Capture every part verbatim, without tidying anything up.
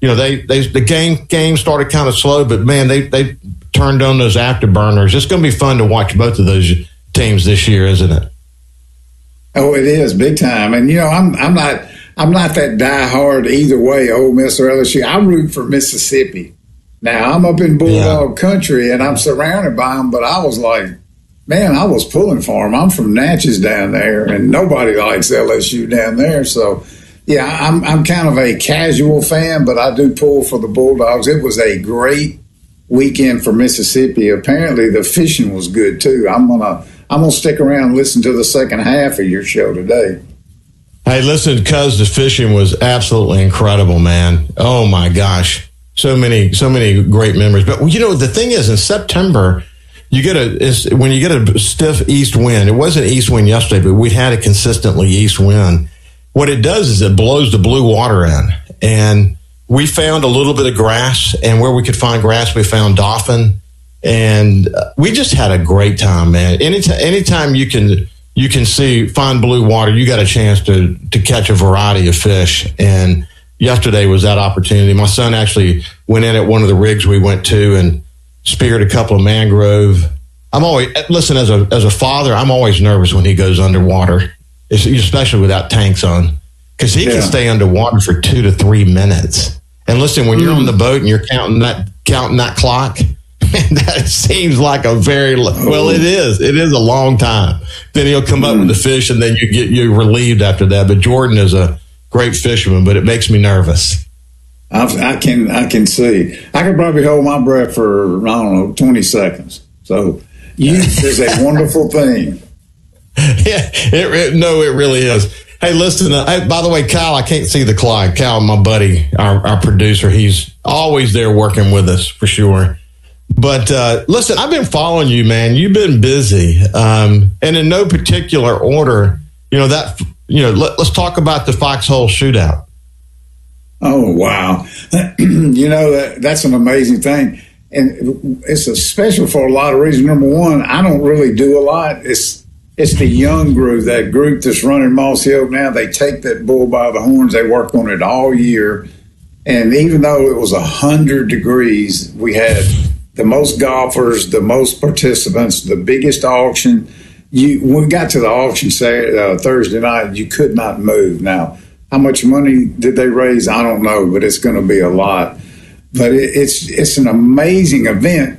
you know, they, they the game game started kind of slow, but man, they they turned on those afterburners. It's going to be fun to watch both of those teams this year, isn't it? Oh, it is big time. And you know, I'm I'm not I'm not that diehard either way, Ole Miss or L S U. I root for Mississippi. Now I'm up in Bulldog yeah. country and I'm surrounded by them, but I was like, man, I was pulling for them. I'm from Natchez down there, and nobody likes L S U down there. So, yeah, I'm I'm kind of a casual fan, but I do pull for the Bulldogs. It was a great weekend for Mississippi. Apparently, the fishing was good too. I'm gonna I'm gonna stick around and listen to the second half of your show today. Hey, listen, cuz the fishing was absolutely incredible, man. Oh my gosh, so many so many great memories. But you know, the thing is, in September, you get a is when you get a stiff east wind. It wasn't east wind yesterday, but we had a consistently east wind. What it does is it blows the blue water in, and we found a little bit of grass, and where we could find grass, we found dolphin, and we just had a great time, man. Anytime, anytime you can you can see find blue water, you got a chance to to catch a variety of fish. And yesterday was that opportunity. My son actually went in at one of the rigs we went to and speared a couple of mangrove. I'm always listen as a as a father. I'm always nervous when he goes underwater, especially without tanks on, because he yeah. can stay underwater for two to three minutes. And listen, when you're mm. on the boat and you're counting that counting that clock, that seems like a very well. It is. It is a long time. Then he'll come mm. up with the fish, and then you get you relieved after that. But Jordan is a great fisherman, but it makes me nervous. I, I can I can see. I could probably hold my breath for, I don't know, twenty seconds. So youth is a wonderful thing. Yeah, it, it, no, it really is. Hey, listen, uh, I, by the way, Kyle, I can't see the clock. Kyle, my buddy, our, our producer, he's always there working with us for sure. But uh, listen, I've been following you, man. You've been busy. Um, and in no particular order, you know, that, you know, let, let's talk about the Foxhole shootout. Oh, wow. You know, that that's an amazing thing. And it's a special for a lot of reasons. Number one, I don't really do a lot. It's it's the young group, that group that's running Mossy Oak now. They take that bull by the horns. They work on it all year. And even though it was one hundred degrees, we had the most golfers, the most participants, the biggest auction. You, when we got to the auction Saturday, uh, Thursday night, you could not move. Now, how much money did they raise? I don't know, but it's going to be a lot. But it, it's it's an amazing event.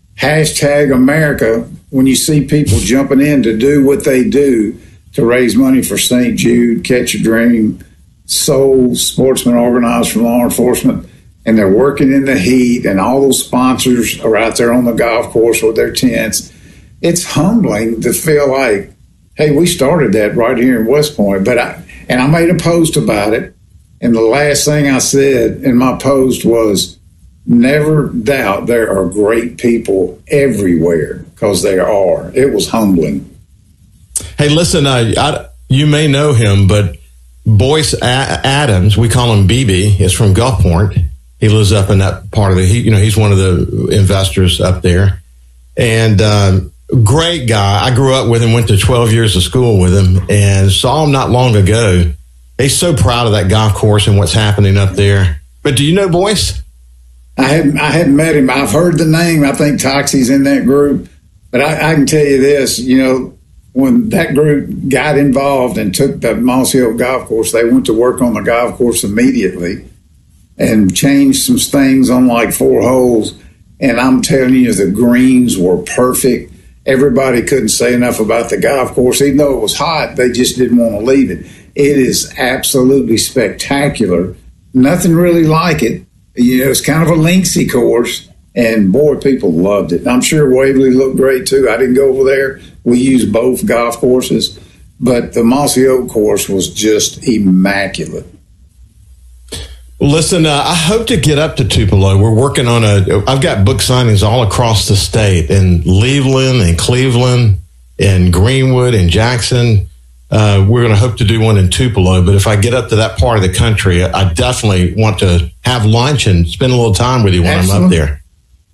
Hashtag America, when you see people jumping in to do what they do to raise money for Saint Jude, Catch a Dream, Soul, Sportsmen Organized for Law Enforcement, and they're working in the heat, and all those sponsors are out there on the golf course with their tents. It's humbling to feel like, hey, we started that right here in West Point. But I, and I made a post about it, and the last thing I said in my post was, never doubt there are great people everywhere, because there are. It was humbling. Hey, listen, uh, I, you may know him, but Boyce a- Adams, we call him B B, is from Gulfport. He lives up in that part of the, he, you know, he's one of the investors up there. And um, great guy. I grew up with him, went to twelve years of school with him, and saw him not long ago. He's so proud of that golf course and what's happening up there. But do you know Boyce? I hadn't, I hadn't met him. I've heard the name. I think Toxie's in that group. But I, I can tell you this, you know, when that group got involved and took the Mossy Oak golf course, they went to work on the golf course immediately and changed some things on like four holes. And I'm telling you, the greens were perfect. Everybody couldn't say enough about the golf course. Even though it was hot, they just didn't want to leave it. It is absolutely spectacular. Nothing really like it. You know, it's kind of a linksy course, and boy, people loved it. I'm sure Waverly looked great too. I didn't go over there. We used both golf courses, but the Mossy Oak course was just immaculate. Listen, uh, I hope to get up to Tupelo. We're working on a, I've got book signings all across the state, in Leveland and Cleveland and Greenwood and Jackson. Uh, we're going to hope to do one in Tupelo, but if I get up to that part of the country, I definitely want to have lunch and spend a little time with you when Absolutely. I'm up there.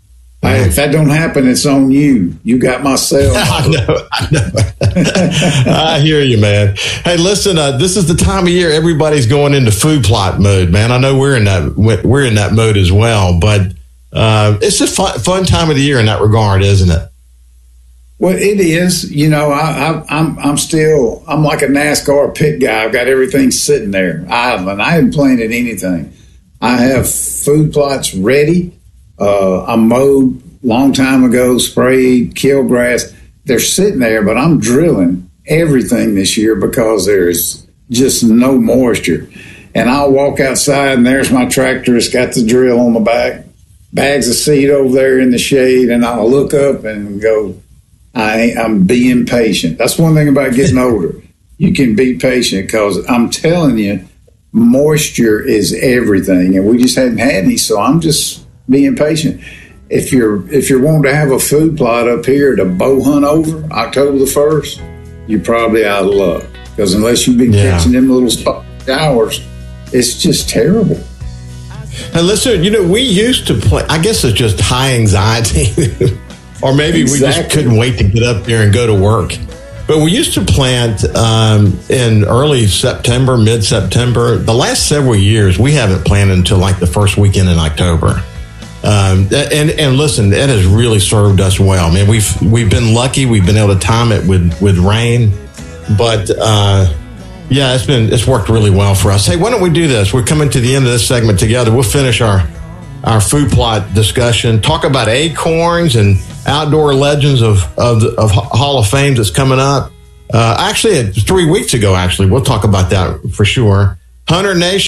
Hey, if that don't happen, it's on you. You got my cell. I know. I know. I hear you, man. Hey, listen. Uh, this is the time of year everybody's going into food plot mode, man. I know we're in that we're in that mode as well, but uh, it's a fun, fun time of the year in that regard, isn't it? Well, it is. You know, I, I, I'm I'm still I'm like a NASCAR pit guy. I've got everything sitting there idling. I haven't planted anything. I have food plots ready. Uh, I mowed long time ago, sprayed, killed grass. They're sitting there, but I'm drilling everything this year because there's just no moisture. And I'll walk outside, and there's my tractor. It's got the drill on the back, bags of seed over there in the shade, and I'll look up and go, I ain't, I'm being patient. That's one thing about getting older. You can be patient because I'm telling you, moisture is everything, and we just hadn't had any, so I'm just being patient. If you're if you're wanting to have a food plot up here to bow hunt over October the first, you're probably out of luck because unless you've been yeah. catching them little showers, it's just terrible. And listen, you know, we used to play. I guess it's just high anxiety, or maybe exactly. we just couldn't wait to get up there and go to work. But we used to plant um, in early September, mid-September. The last several years, we haven't planted until like the first weekend in October. Um, and, and listen, it has really served us well, man. We've, we've been lucky. We've been able to time it with, with rain, but, uh, yeah, it's been, it's worked really well for us. Hey, why don't we do this? We're coming to the end of this segment together. We'll finish our, our food plot discussion, talk about acorns and outdoor legends of, of, the, of Hall of Fame that's coming up. Uh, actually, three weeks ago, actually, we'll talk about that for sure. Hunter Nation.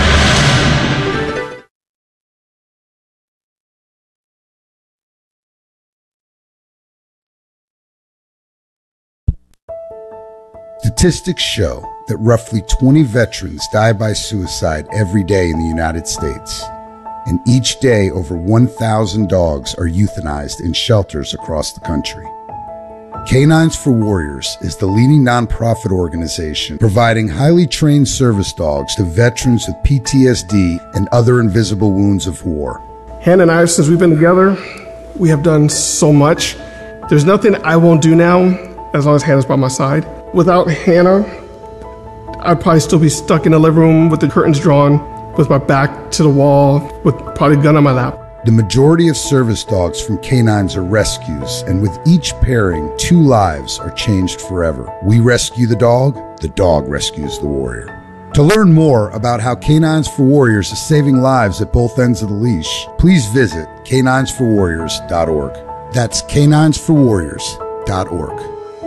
Statistics show that roughly twenty veterans die by suicide every day in the United States. And each day, over one thousand dogs are euthanized in shelters across the country. Canines for Warriors is the leading nonprofit organization providing highly trained service dogs to veterans with P T S D and other invisible wounds of war. Hannah and I, since we've been together, we have done so much. There's nothing I won't do now as long as Hannah's by my side. Without Hannah, I'd probably still be stuck in the living room with the curtains drawn, with my back to the wall, with probably a gun on my lap. The majority of service dogs from canines are rescues, and with each pairing, two lives are changed forever. We rescue the dog, the dog rescues the warrior. To learn more about how Canines for Warriors is saving lives at both ends of the leash, please visit canines for warriors dot org. That's canines for warriors dot org.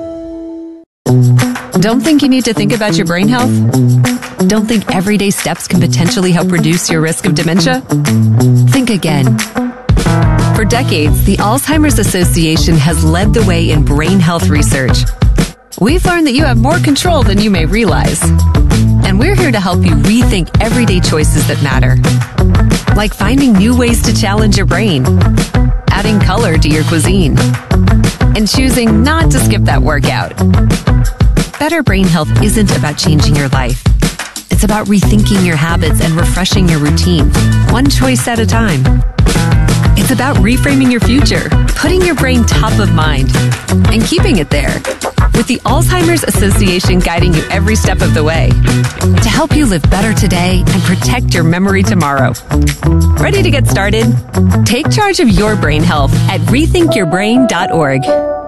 Don't think you need to think about your brain health? Don't think everyday steps can potentially help reduce your risk of dementia? Think again. For decades, the Alzheimer's Association has led the way in brain health research. We've learned that you have more control than you may realize. And we're here to help you rethink everyday choices that matter. Like finding new ways to challenge your brain, adding color to your cuisine, and choosing not to skip that workout. Better brain health isn't about changing your life. It's about rethinking your habits and refreshing your routine, one choice at a time. It's about reframing your future, putting your brain top of mind, and keeping it there. With the Alzheimer's Association guiding you every step of the way to help you live better today and protect your memory tomorrow. Ready to get started? Take charge of your brain health at rethink your brain dot org.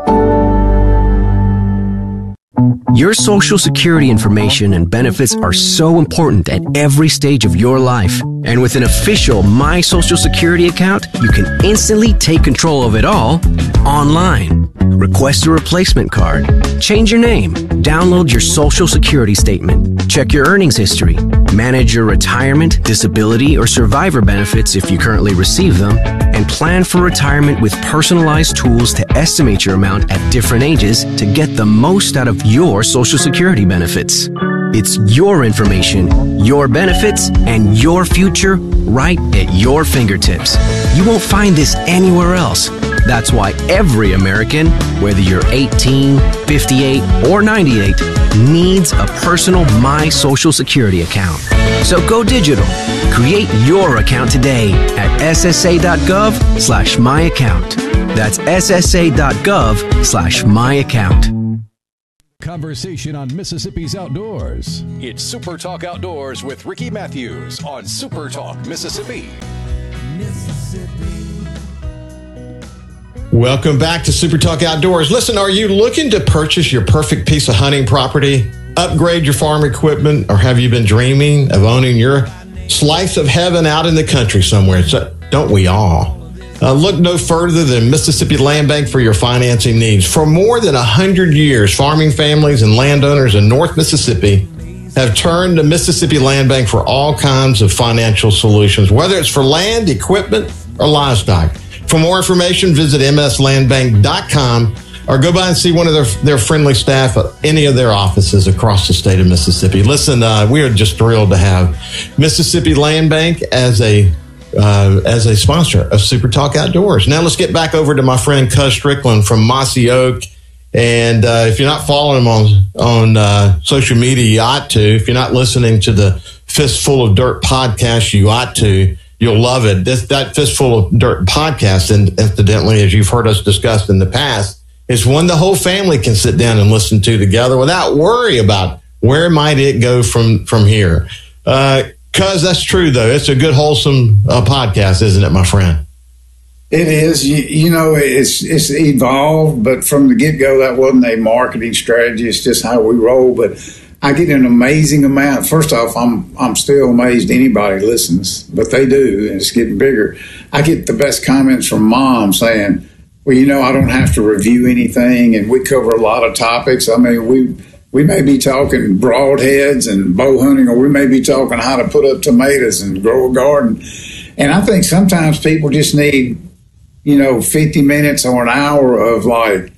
Your Social Security information and benefits are so important at every stage of your life. And with an official My Social Security account, you can instantly take control of it all online. Request a replacement card, change your name, download your Social Security statement, check your earnings history, manage your retirement, disability, or survivor benefits if you currently receive them, and plan for retirement with personalized tools to estimate your amount at different ages to get the most out of your Social Security benefits. It's your information, your benefits, and your future right at your fingertips. You won't find this anywhere else. That's why every American, whether you're eighteen, fifty-eight, or ninety-eight, needs a personal My Social Security account. So go digital. Create your account today at ssa.gov slash my account. That's ssa.gov slash my account. Conversation on Mississippi's outdoors. It's Super Talk Outdoors with Ricky Matthews on Super Talk Mississippi. Mississippi. Welcome back to Super Talk Outdoors. Listen, are you looking to purchase your perfect piece of hunting property, upgrade your farm equipment, or have you been dreaming of owning your slice of heaven out in the country somewhere? So, don't we all? Uh, look no further than Mississippi Land Bank for your financing needs. For more than one hundred years, farming families and landowners in North Mississippi have turned to Mississippi Land Bank for all kinds of financial solutions, whether it's for land, equipment, or livestock. For more information, visit m s land bank dot com or go by and see one of their, their friendly staff at any of their offices across the state of Mississippi. Listen, uh, we are just thrilled to have Mississippi Land Bank as a Uh, as a sponsor of Super Talk Outdoors. Now let's get back over to my friend Cuz Strickland from Mossy Oak. And uh, if you're not following him on on uh, social media, you ought to. If you're not listening to the Fistful of Dirt podcast, you ought to. You'll love it. This, that Fistful of Dirt podcast, and incidentally, as you've heard us discuss in the past, is one the whole family can sit down and listen to together without worry about where might it go from from here. Uh, Cuz that's true, though. It's a good, wholesome uh, podcast, isn't it, my friend? It is. You, you know, it's it's evolved, but from the get-go, that wasn't a marketing strategy. It's just how we roll. But I get an amazing amount. First off, I'm I'm still amazed anybody listens, but they do, and it's getting bigger. I get the best comments from moms saying, well, you know, I don't have to review anything, and we cover a lot of topics. I mean, we... We may be talking broadheads and bow hunting, or we may be talking how to put up tomatoes and grow a garden. And I think sometimes people just need, you know, fifty minutes or an hour of like,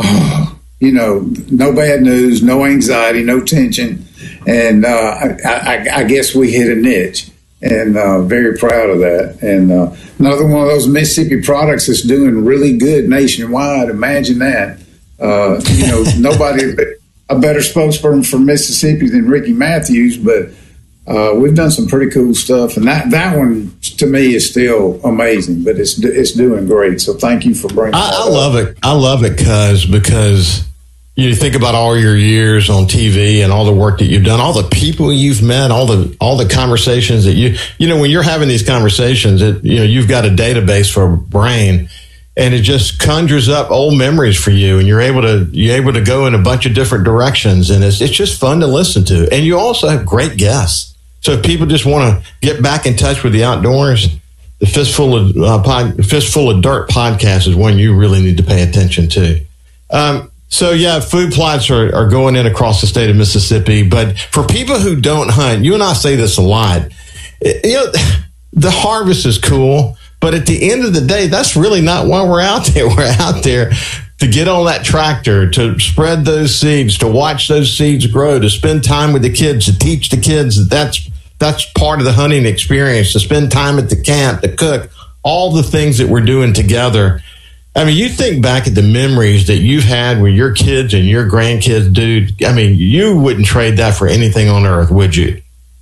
oh, you know, no bad news, no anxiety, no tension. And uh, I, I, I guess we hit a niche, and uh, very proud of that. And uh, another one of those Mississippi products that's doing really good nationwide. Imagine that. Uh, you know, nobody... a better spokesperson for Mississippi than Ricky Matthews, but uh, we've done some pretty cool stuff, and that, that one to me is still amazing. But it's it's doing great. So thank you for bringing. I, that I up. love it. I love it, cuz because you think about all your years on T V and all the work that you've done, all the people you've met, all the all the conversations that you you know when you're having these conversations, it, you know you've got a database for a brain. And it just conjures up old memories for you, and you're able to you're able to go in a bunch of different directions, and it's it's just fun to listen to. And you also have great guests. So if people just want to get back in touch with the outdoors, the Fistful of uh, pod, Fistful of Dirt podcast is one you really need to pay attention to. Um, so yeah, food plots are, are going in across the state of Mississippi, but for people who don't hunt, you and I say this a lot. You know, the harvest is cool. But at the end of the day, that's really not why we're out there. We're out there to get on that tractor, to spread those seeds, to watch those seeds grow, to spend time with the kids, to teach the kids that that's, that's part of the hunting experience, to spend time at the camp, to cook, all the things that we're doing together. I mean, you think back at the memories that you've had with your kids and your grandkids, dude. I mean, you wouldn't trade that for anything on earth, would you?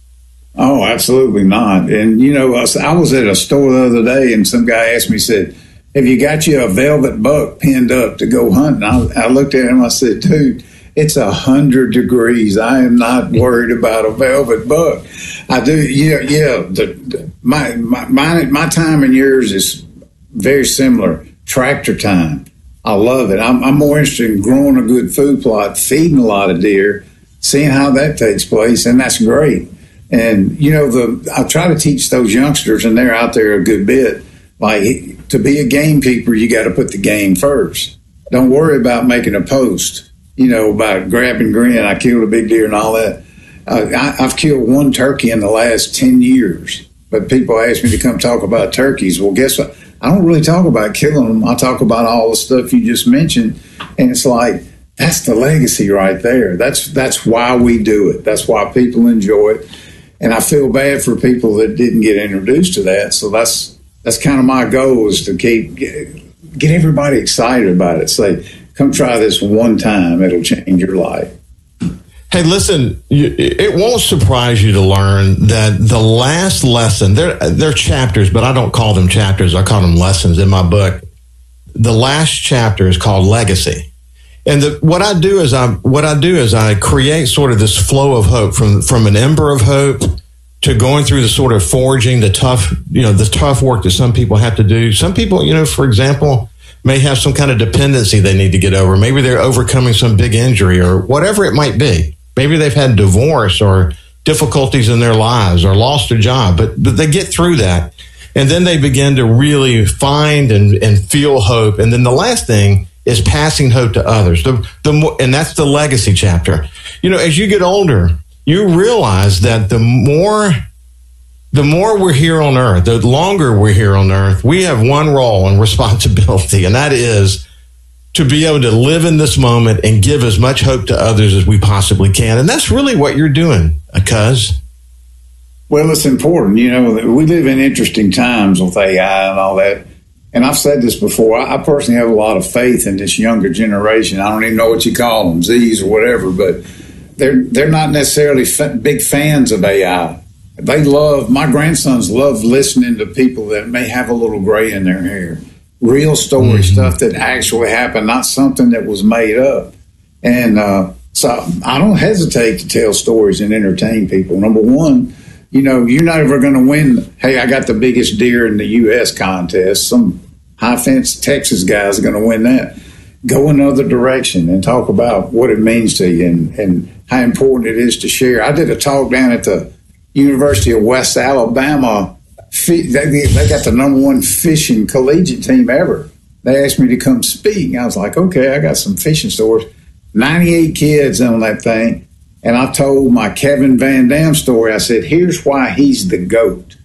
Oh, absolutely not. And, you know, I was at a store the other day, and some guy asked me, said, have you got you a velvet buck pinned up to go hunting? I, I looked at him, I said, dude, it's a hundred degrees. I am not worried about a velvet buck. I do, yeah, yeah. The, the, my, my, my, my time and yours is very similar. Tractor time. I love it. I'm, I'm more interested in growing a good food plot, feeding a lot of deer, seeing how that takes place, and that's great. And, you know, the I try to teach those youngsters, and they're out there a good bit, like, to be a gamekeeper, you got to put the game first. Don't worry about making a post, you know, about grab and grin, I killed a big deer and all that. Uh, I, I've killed one turkey in the last ten years, but people ask me to come talk about turkeys. Well, guess what? I don't really talk about killing them. I talk about all the stuff you just mentioned, and it's like, that's the legacy right there. That's that's why we do it. That's why people enjoy it. And I feel bad for people that didn't get introduced to that. So that's that's kind of my goal, is to keep get everybody excited about it. Say, come try this one time. It'll change your life. Hey, listen, it won't surprise you to learn that the last lesson, they're, they're chapters, but I don't call them chapters. I call them lessons in my book. The last chapter is called Legacy. And the, what I do is I what I do is I create sort of this flow of hope from, from an ember of hope to going through the sort of forging, the tough, you know, the tough work that some people have to do. Some people, you know, for example, may have some kind of dependency they need to get over. Maybe they're overcoming some big injury or whatever it might be. Maybe they've had divorce or difficulties in their lives or lost their job, but, but they get through that. And then they begin to really find and, and feel hope. And then the last thing is passing hope to others. The, the more, and that's the legacy chapter. You know, as you get older, you realize that the more, the more we're here on earth, the longer we're here on earth, we have one role and responsibility, and that is to be able to live in this moment and give as much hope to others as we possibly can. And that's really what you're doing, Cuz. Well, it's important. You know, we live in interesting times with A I and all that. And I've said this before. I personally have a lot of faith in this younger generation. I don't even know what you call them, Z's or whatever, but they're they're not necessarily f- big fans of A I. They love, my grandsons love listening to people that may have a little gray in their hair. Real story, mm-hmm. stuff that actually happened, not something that was made up. And uh, so I don't hesitate to tell stories and entertain people. Number one, you know, you're not ever going to win. Hey, I got the biggest deer in the U S contest. Some high fence Texas guys are going to win that. Go another direction and talk about what it means to you and, and how important it is to share. I did a talk down at the University of West Alabama. They got the number one fishing collegiate team ever. They asked me to come speak. I was like, okay, I got some fishing stories. ninety-eight kids on that thing. And I told my Kevin Van Dam story. I said, here's why he's the GOAT.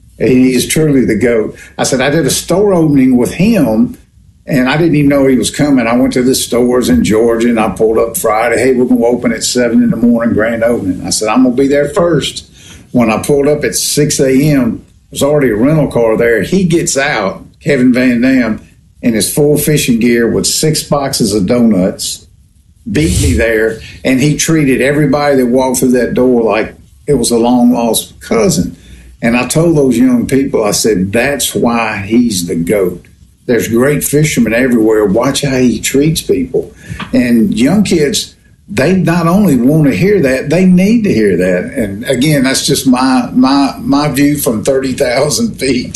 He is truly the GOAT. I said, I did a store opening with him, and I didn't even know he was coming. I went to the stores in Georgia, and I pulled up Friday. Hey, we're going to open at seven in the morning, grand opening. I said, I'm going to be there first. When I pulled up at six a.m., there's already a rental car there. He gets out, Kevin Van Dam, in his full fishing gear with six boxes of donuts, beat me there, and he treated everybody that walked through that door like it was a long-lost cousin. And I told those young people, I said, that's why he's the GOAT. There's great fishermen everywhere. Watch how he treats people. And young kids, they not only want to hear that, they need to hear that. And again, that's just my my my view from thirty thousand feet.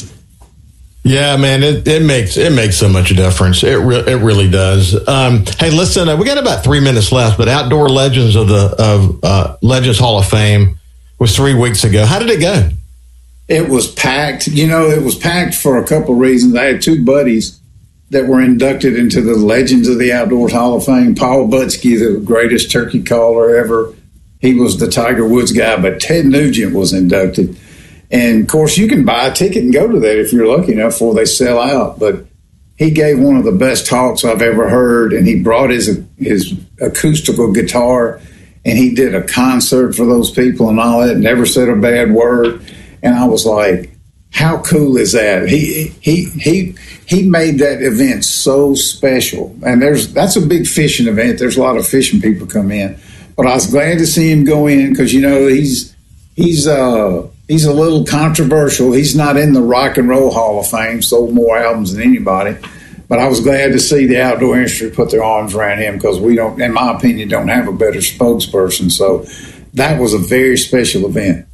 Yeah, man, it, it makes it makes so much difference. It re- it really does. Um, hey, listen, uh, we got about three minutes left, but Outdoor Legends of the of uh, Legends Hall of Fame was three weeks ago. How did it go? It was packed. You know, it was packed for a couple of reasons. I had two buddies that were inducted into the Legends of the Outdoors Hall of Fame. Paul Butsky, the greatest turkey caller ever. He was the Tiger Woods guy, but Ted Nugent was inducted. And, of course, you can buy a ticket and go to that if you're lucky enough before they sell out. But he gave one of the best talks I've ever heard, and he brought his his acoustical guitar, and he did a concert for those people and all that, never said a bad word. And I was like, how cool is that? He he he he made that event so special. And there's that's a big fishing event. There's a lot of fishing people come in. But I was glad to see him go in because, you know, he's he's uh he's a little controversial. He's not in the Rock and Roll Hall of Fame, sold more albums than anybody. But I was glad to see the outdoor industry put their arms around him because we don't, in my opinion, don't have a better spokesperson. So that was a very special event.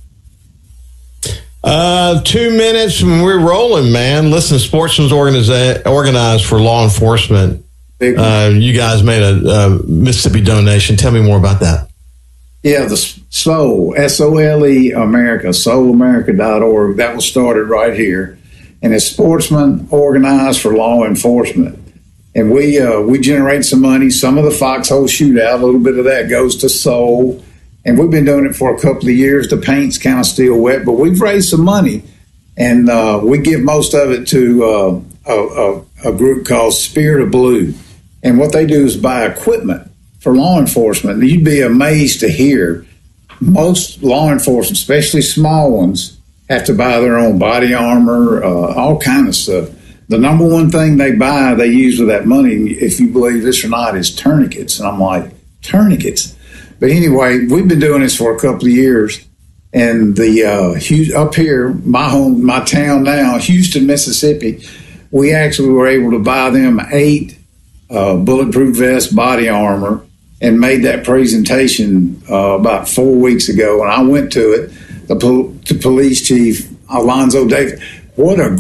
Uh, two minutes and we're rolling, man. Listen, Sportsman's organiza- organized for law enforcement. Uh, you guys made a, a Mississippi donation. Tell me more about that. Yeah, the S O L, S O L E America, soul america dot org. That was started right here. And it's Sportsman Organized for Law Enforcement. And we uh, we generate some money. Some of the Foxhole Shootout, a little bit of that goes to Soul. And we've been doing it for a couple of years. The paint's kind of still wet, but we've raised some money. And uh, we give most of it to uh, a, a, a group called Spirit of Blue. And what they do is buy equipment for law enforcement. You'd be amazed to hear most law enforcement, especially small ones, have to buy their own body armor, uh, all kind of stuff. the number one thing they buy, they use with that money, if you believe this or not, is tourniquets. And I'm like, tourniquets? But anyway, we've been doing this for a couple of years. And the uh, up here, my home, my town now, Houston, Mississippi, we actually were able to buy them eight uh, bulletproof vest body armor and made that presentation uh, about four weeks ago. And I went to it, the, pol- the police chief, Alonzo Davis. What a